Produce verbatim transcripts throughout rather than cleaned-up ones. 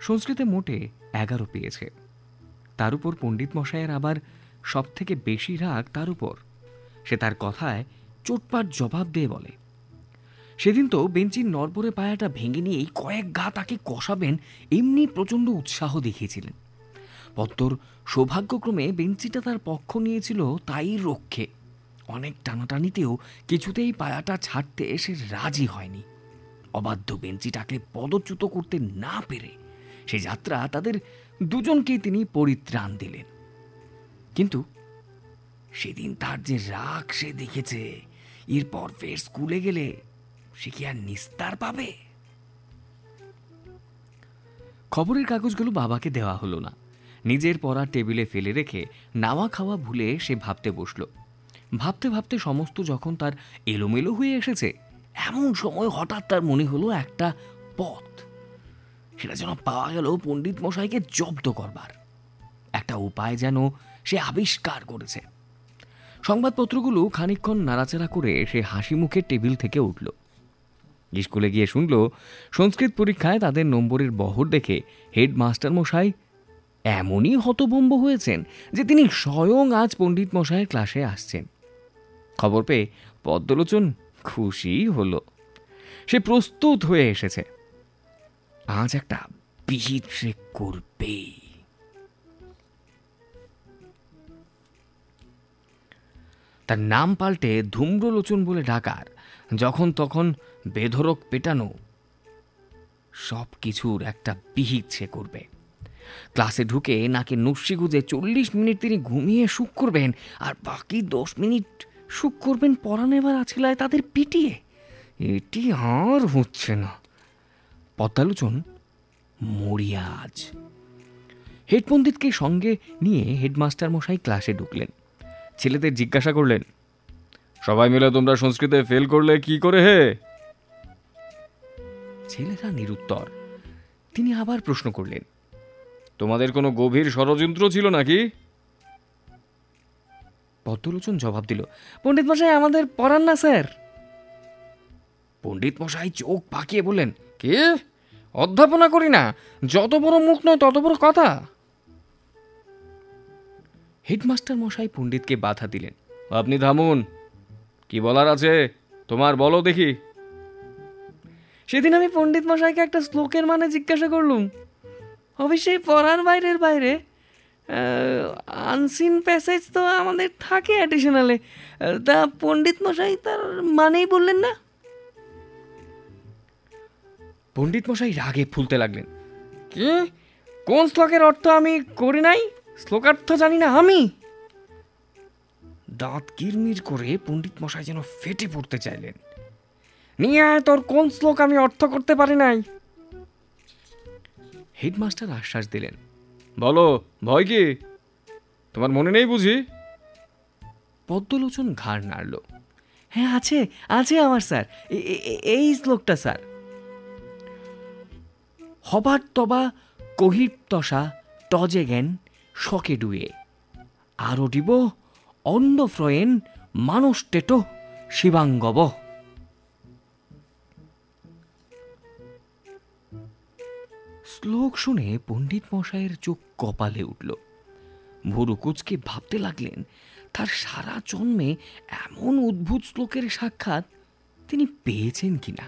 সংস্কৃতে মোটে এগারো পেয়েছে। তার উপর পণ্ডিত মশাইয়ের আবার সব থেকে বেশি রাগ তার উপর। সে তার কথায় চোটপাট জবাব দিয়ে বলে, সেদিন তো বেঞ্চির নরবরে পায়াটা ভেঙে নিয়েই কয়েক গা তাকে কষাবেন এমনি প্রচণ্ড উৎসাহ দেখিয়েছিলেন। পদ্মর সৌভাগ্যক্রমে বেঞ্চিটা তার পক্ষ নিয়েছিল, তাই রক্ষে। অনেক টানাটানিতেও কিছুতেই পায়াটা ছাড়তে সে রাজি হয়নি। অবাধ্য বেঞ্চিটাকে পদচ্যুত করতে না পেরে সে যাত্রা তাদের দুজনকেই তিনি পরিত্রাণ দিলেন। কিন্তু সেদিন তার যে রাগ সে দেখেছে, এরপর ফের স্কুলে গেলে সে কি আর নিস্তার পাবে? খবরের কাগজগুলো বাবাকে দেওয়া হলো না। নিজের পড়া টেবিলে ফেলে রেখে নাওয়া খাওয়া ভুলে সে ভাবতে বসল। ভাবতে ভাবতে সমস্ত যখন তার এলোমেলো হয়ে এসেছে, এমন সময় হঠাৎ তার মনে হলো একটা পথ। সেটা যেন পাওয়া গেল পণ্ডিত মশাইকে জব্দ করবার একটা উপায় যেন সে আবিষ্কার করেছে। সংবাদপত্রগুলো খানিকক্ষণ নাড়াচাড়া করে সে হাসি মুখে টেবিল থেকে উঠল। স্কুলে গিয়ে শুনল সংস্কৃত পরীক্ষায় তাদের নম্বরের বহর দেখে হেডমাস্টার মশাই এমনই হতভম্ব হয়েছেন যে তিনি স্বয়ং আজ পণ্ডিত মশাইয়ের ক্লাসে আসছেন। খবর পেয়ে পদ্মলোচন খুশি হলো। সে প্রস্তুত হয়ে এসেছে, আজ একটা বিহিত সে করবে। তার নাম পাল্টে ধূম্রলোচন বলে ডাকার, যখন তখন বেধরক পেটানো, সব কিছুর একটা বিহিত সে করবে। ক্লাসে ঢুকে নাকে নস্যি গুজে চল্লিশ মিনিট তিনি ঘুমিয়ে সুখ করবেন, আর বাকি দশ মিনিট সুখ করবেন পড়া নেবার আছিলায় তাদের পিটিয়ে। এটি আর হচ্ছে না। পদ্মালোচন মরিয়া আজ। হেড পণ্ডিতকে সঙ্গে নিয়ে হেডমাস্টার মশাই ক্লাসে ঢুকলেন। ছেলেদের জিজ্ঞাসা করলেন, সবাই মিলে তোমরা সংস্কৃতে ফেল করলে কি করে হে? ছেলেরা নিরুত্তর। তিনি আবার প্রশ্ন করলেন, তোমাদের কোনো গভীর ষড়যন্ত্র ছিল নাকি? পদ্মলোচন জবাব দিল, পণ্ডিত মশাই আমাদের পড়ান না স্যার। পণ্ডিত মশাই চোখ পাকিয়ে বললেন, কে? অধ্যাপনা করি না, যত বড় মুখ নয় তত বড় কথা। হেডমাস্টার মশাই পণ্ডিতকে বাধা দিলেন, আপনি থামুন, কি বলার আছে তোমার বলো দেখি। সেদিন আমি পণ্ডিত মশাইকে একটা শ্লোকের মানে জিজ্ঞাসা করলুম। অবশ্যই পড়ার বাইরের বাইরে আনসিন প্যাসেজ তো আমাদের থাকে অ্যাডিশনালে, তা পণ্ডিত মশাই তার মানেই বললেন না। পণ্ডিত মশাই রাগে ফুলতে লাগলেন, কি? কোন শ্লোকের অর্থ আমি করি নাই? শ্লোকার্থ জানি না আমি? দাঁত কিরমির করে পণ্ডিত মশাই যেন ফেটে পড়তে চাইলেন। নিয়ে আয় তোর কোন শ্লোক আমি অর্থ করতে পারি নাই। হেডমাস্টার আশ্বাস দিলেন, বলো, ভয় কি? তোমার মনে নেই বুঝি? পদ্মলোচন ঘাড় নাড়ল, হ্যাঁ আছে, আছে আমার স্যার, এই শ্লোকটা স্যার। হবার তবা কহিতসা টজে জ্ঞান শকে ডুয়ে আরো ডিব অন্য ফ্রয়েন মানুষ টেটো শিবাঙ্গব। শ্লোক শুনে পণ্ডিত মশাইয়ের চোখ কপালে উঠল। ভুরু কুচকে ভাবতে লাগলেন, তার সারা জন্মে এমন অদ্ভুত শ্লোকের সাক্ষাৎ তিনি পেয়েছেন কিনা।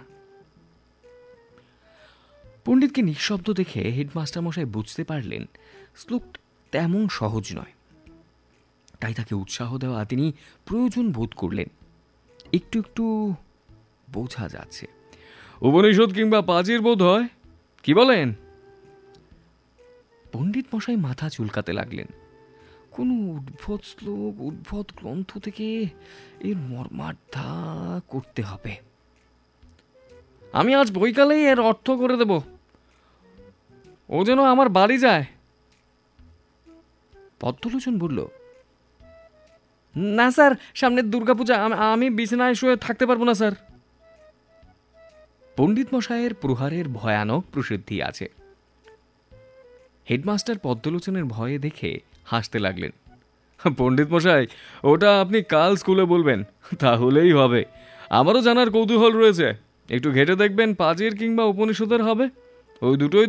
পণ্ডিতকে নিঃশব্দ দেখে হেডমাস্টার মশাই বুঝতে পারলেন শ্লোক তেমন সহজ নয়। তাই তাকে উৎসাহ দেওয়া তিনি প্রয়োজন বোধ করলেন। একটু একটু বোঝা যাচ্ছে, উপনিষদ কিংবা পাজির বোধ হয়, কি বলেন? পণ্ডিত মশাই মাথা চুলকাতে লাগলেন। কোন উদ্ভট শ্লোক, উদ্ভট গ্রন্থ থেকে এর মর্মার্থা করতে হবে। আমি আজ বৈকালেই এর অর্থ করে দেব, ও যেন আমার বাড়ি যায়। পদ্মলোচন বলল, না স্যার, সামনের দুর্গাপূজা, আমি বিছানায় শুয়ে থাকতে পারবো না স্যার। পণ্ডিত মশাইয়ের প্রহারের ভয়ানক প্রসিদ্ধি আছে। হেডমাস্টার পদ্মলোচনের ভয়ে দেখে হাসতে লাগলেন। পণ্ডিত মশাই, ওটা আপনি কাল স্কুলে বলবেন, তাহলেই হবে। আমারও জানার কৌতূহল রয়েছে, একটু ঘেটে দেখবেন পাজির কিংবা উপনিষদের হবে, ওই দুটোই